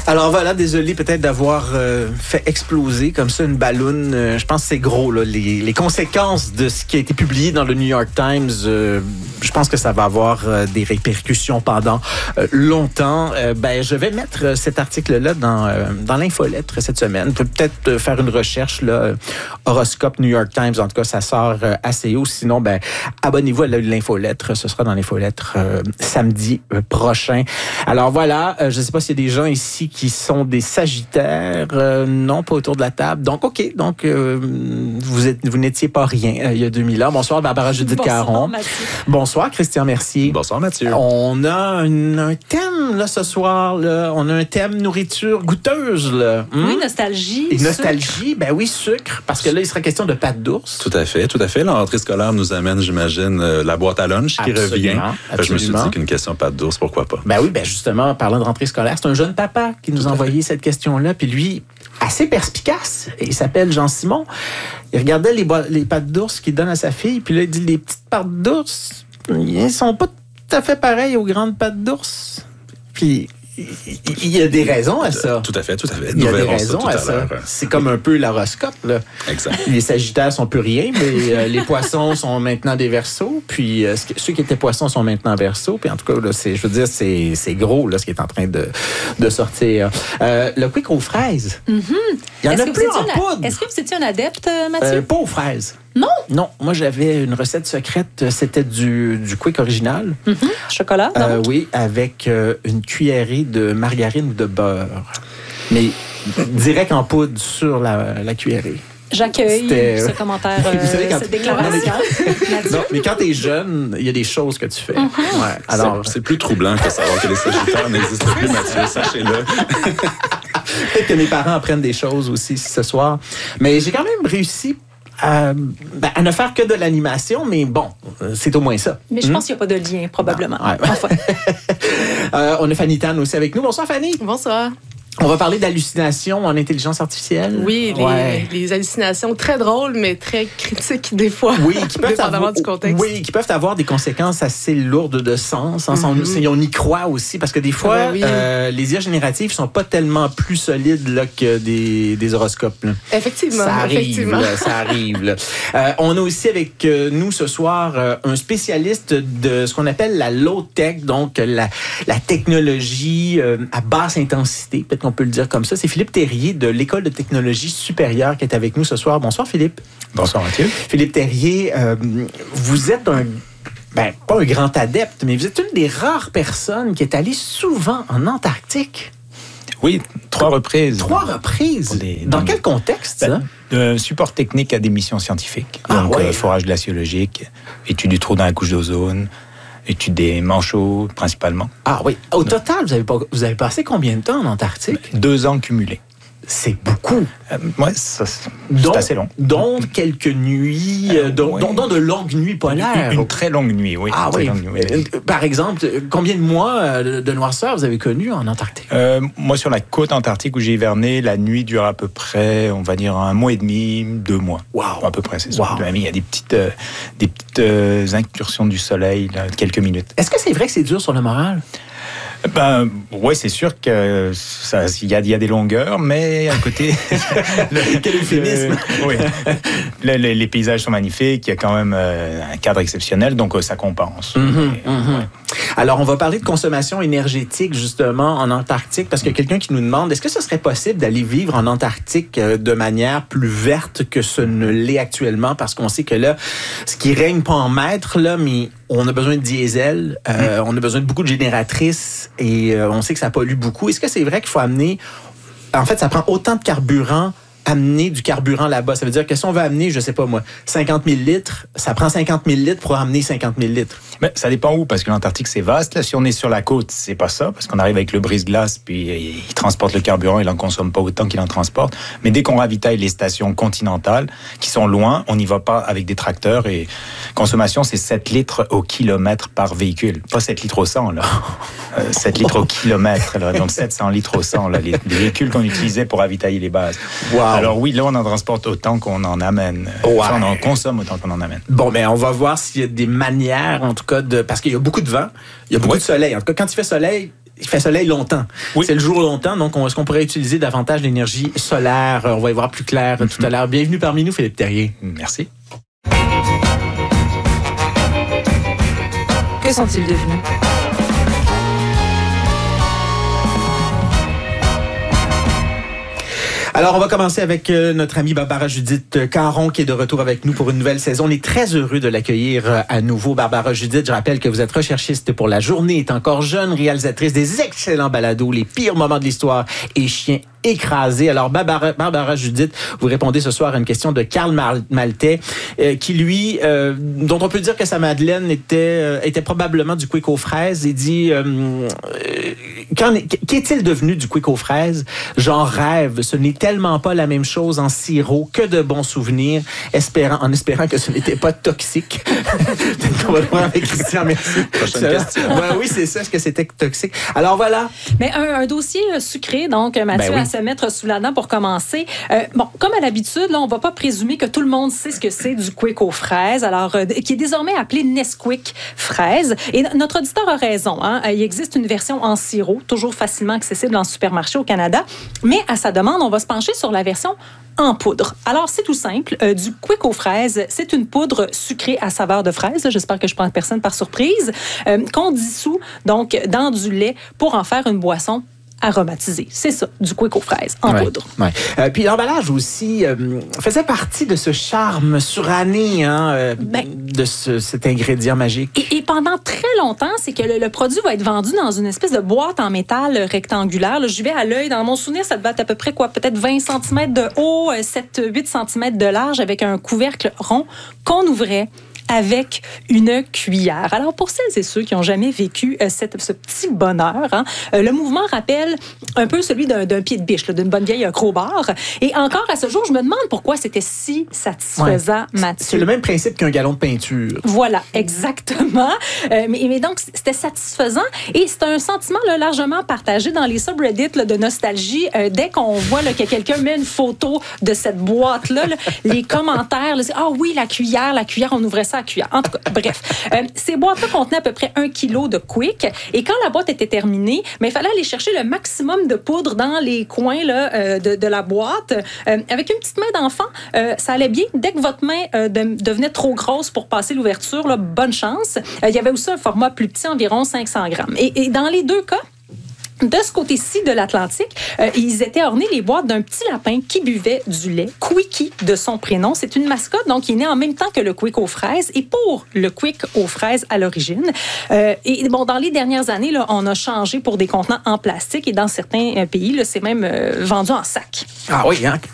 Alors voilà, désolé peut-être d'avoir fait exploser comme ça une balloune. Je pense que c'est gros, là, les conséquences de ce qui a été publié dans le New York Times. Je pense que ça va avoir des répercussions pendant longtemps. Je vais mettre cet article-là dans l'infolettre cette semaine. Peut-être faire une recherche, là, horoscope New York Times. En tout cas, ça sort assez haut. Sinon, abonnez-vous à l'infolettre. Ce sera dans l'infolettre samedi prochain. Alors voilà, je ne sais pas s'il y a des gens ici qui sont des Sagittaires. Non, pas autour de la table. Donc, OK. Donc, vous n'étiez pas rien il y a 2000 ans. Bonsoir, Barbara Judith Caron. Mathieu. Bonsoir, Christian Mercier. Bonsoir, Mathieu. On a un thème, là, ce soir. Là. On a un thème nourriture goûteuse. Là. Oui, nostalgie. Et nostalgie, oui, sucre. Parce que là, il sera question de pâte d'ours. Tout à fait, tout à fait. La rentrée scolaire nous amène, j'imagine, la boîte à lunch qui revient. Je me suis dit qu'une question pâte d'ours, pourquoi pas? Oui, justement, parlant de rentrée scolaire, c'est un jeune papa qui nous a envoyé cette question-là. Puis lui, assez perspicace, il s'appelle Jean-Simon. Il regardait les pâtes d'ours qu'il donne à sa fille. Puis là, il dit, les petites pâtes d'ours, ils sont pas tout à fait pareilles aux grandes pâtes d'ours. Puis il y a des raisons à ça. Tout à fait. Il y a des raisons à ça. C'est comme un peu l'horoscope, là. Exact. Les Sagittaires sont plus rien, mais les Poissons sont maintenant des Verseaux. Puis ceux qui étaient Poissons sont maintenant Verseaux. Puis en tout cas, là, c'est gros, là, ce qui est en train de sortir. Le quick aux fraises. Mm-hmm. Il y en a plus en poudre. Est-ce que vous étiez un adepte, Mathieu? Pas aux fraises. Non? Non, moi j'avais une recette secrète, c'était du quick original. Mm-hmm. Chocolat, donc? Oui, avec une cuillerée de margarine ou de beurre. Mais direct en poudre sur la cuillerée. J'accueille ce commentaire, cette déclaration. Non, mais quand t'es jeune, il y a des choses que tu fais. Mm-hmm. Ouais, alors, c'est plus troublant que savoir que les Sagittaires n'existent plus, Mathieu, sachez-le. Peut-être que mes parents apprennent des choses aussi ce soir. Mais j'ai quand même réussi à ne faire que de l'animation, mais bon, c'est au moins ça. Mais je pense qu'il n'y a pas de lien, probablement. Ouais. Enfin. On a Fanny Tan aussi avec nous. Bonsoir, Fanny. Bonsoir. On va parler d'hallucinations en intelligence artificielle. Oui, les hallucinations très drôles, mais très critiques des fois. Oui, qui peuvent dépendamment du contexte. Oui, qui peuvent avoir des conséquences assez lourdes de sens. Mm-hmm. On y croit aussi, parce que des fois, les IA génératives sont pas tellement plus solides là, que des horoscopes. Là. Effectivement. Ça arrive. Là. On a aussi avec nous ce soir un spécialiste de ce qu'on appelle la low-tech, donc la technologie à basse intensité. Peut-être qu'on peut le dire comme ça. C'est Philippe Terrier de l'École de technologie supérieure qui est avec nous ce soir. Bonsoir, Philippe. Bonsoir, Mathieu. Philippe Terrier, vous êtes pas un grand adepte, mais vous êtes une des rares personnes qui est allée souvent en Antarctique. Oui, 3 reprises. 3 reprises? Dans quel contexte, ça? Support technique à des missions scientifiques. Donc, forage glaciologique, étude du trou dans la couche d'ozone, étude des manchots, principalement. Ah oui. Au total, vous avez passé combien de temps en Antarctique? 2 ans cumulés. C'est beaucoup. C'est assez long. Donc, quelques nuits, dont de longues nuits polaires. Une très longue nuit, oui. Ah oui. Par exemple, combien de mois de noirceur vous avez connu en Antarctique? Moi, sur la côte antarctique où j'ai hiverné, la nuit dure à peu près, on va dire, 1 mois et demi, 2 mois. Wow. À peu près, c'est ça. Il y a des petites incursions du soleil, là, quelques minutes. Est-ce que c'est vrai que c'est dur sur le moral? Oui, c'est sûr que il y a des longueurs, mais à côté, quel euphémisme. Oui, les paysages sont magnifiques. Il y a quand même un cadre exceptionnel, donc ça compense. Ouais. Alors, on va parler de consommation énergétique justement en Antarctique, parce qu'il y a quelqu'un qui nous demande est-ce que ce serait possible d'aller vivre en Antarctique de manière plus verte que ce ne l'est actuellement, parce qu'on sait que là, ce qui règne pas en maître là, mais on a besoin de diesel, on a besoin de beaucoup de génératrices et on sait que ça pollue beaucoup. Est-ce que c'est vrai qu'il faut amener... En fait, ça prend autant de carburant, amener du carburant là-bas. Ça veut dire que si on veut amener, je sais pas moi, 50 000 litres, ça prend 50 000 litres pour amener 50 000 litres. Mais ça dépend où, parce que l'Antarctique, c'est vaste. Là, si on est sur la côte, c'est pas ça, parce qu'on arrive avec le brise-glace, puis il transporte le carburant, il en consomme pas autant qu'il en transporte. Mais dès qu'on ravitaille les stations continentales, qui sont loin, on n'y va pas avec des tracteurs. Et consommation, c'est 7 litres au kilomètre par véhicule. Pas 7 litres au 100, là. 7 litres au kilomètre, là. Donc 700 litres au 100, là. Les véhicules qu'on utilisait pour ravitailler les bases. Wow. Alors oui, là, on en transporte autant qu'on en amène. Enfin, on en consomme autant qu'on en amène. Bon, ben, on va voir s'il y a des manières, en tout cas, parce qu'il y a beaucoup de vent, il y a beaucoup de soleil. En tout cas, quand il fait soleil, il fait soleil longtemps. Oui. C'est le jour longtemps, donc est-ce qu'on pourrait utiliser davantage l'énergie solaire? On va y voir plus clair tout à l'heure. Bienvenue parmi nous, Philippe Terrier. Merci. Que sont-ils devenus? Alors, on va commencer avec notre amie Barbara Judith Caron qui est de retour avec nous pour une nouvelle saison. On est très heureux de l'accueillir à nouveau. Barbara Judith, je rappelle que vous êtes recherchiste pour La Journée est encore jeune, réalisatrice des excellents balados, Les pires moments de l'histoire et Chiens écrasés. Alors, Barbara Judith, vous répondez ce soir à une question de Karl Maltais, qui lui, dont on peut dire que sa Madeleine était probablement du quick aux fraises. Il dit, qu'est-il devenu du quick aux fraises? J'en rêve. Ce n'est tellement pas la même chose en sirop, que de bons souvenirs, en espérant que ce n'était pas toxique. Peut-être qu'on va le voir avec Christian, merci. Prochaine question. Oui, c'est ça, est-ce que c'était toxique? Alors voilà. Mais un dossier sucré, donc Mathieu, à se mettre sous la dent pour commencer. Bon, comme à l'habitude, là, on ne va pas présumer que tout le monde sait ce que c'est du quick aux fraises, alors qui est désormais appelé Nesquik fraise. Et notre auditeur a raison, hein? Il existe une version en sirop, toujours facilement accessible en supermarché au Canada, mais à sa demande, on va se pencher sur la version en poudre. Alors, c'est tout simple. Du quick aux fraises, c'est une poudre sucrée à saveur de fraise. J'espère que je prends personne par surprise. Qu'on dissout donc dans du lait pour en faire une boisson aromatisé. C'est ça, du quick aux fraises en poudre. Ouais. Puis l'emballage aussi faisait partie de ce charme suranné de cet ingrédient magique. Et pendant très longtemps, c'est que le produit va être vendu dans une espèce de boîte en métal rectangulaire. Là, j'y vais à l'œil. Dans mon souvenir, ça devait être à peu près peut-être 20 cm de haut, 7-8 cm de large, avec un couvercle rond qu'on ouvrait avec une cuillère. Alors, pour celles et ceux qui n'ont jamais vécu ce petit bonheur, le mouvement rappelle un peu celui d'un pied de biche, d'une bonne vieille crowbar. Et encore à ce jour, je me demande pourquoi c'était si satisfaisant, Mathieu. C'est le même principe qu'un gallon de peinture. Voilà, exactement. Mais donc, c'était satisfaisant. Et c'est un sentiment largement partagé dans les subreddits de nostalgie. Dès qu'on voit que quelqu'un met une photo de cette boîte-là, les commentaires, c'est « Ah oui, la cuillère, on ouvrait ça à cuillère. » En tout cas, bref. Ces boîtes-là contenaient à peu près 1 kilo de quick. Et quand la boîte était terminée, il fallait aller chercher le maximum de poudre dans les coins de la boîte. Avec une petite main d'enfant, ça allait bien. Dès que votre main devenait trop grosse pour passer l'ouverture, bonne chance. Il y avait aussi un format plus petit, environ 500 grammes. Et dans les deux cas, de ce côté-ci de l'Atlantique, ils étaient ornés, les boîtes, d'un petit lapin qui buvait du lait, Quickie de son prénom. C'est une mascotte, donc, qui est née en même temps que le Quick aux fraises et pour le Quick aux fraises à l'origine. Et bon, dans les dernières années, on a changé pour des contenants en plastique et dans certains pays, c'est même vendu en sac. Ah oui, hein?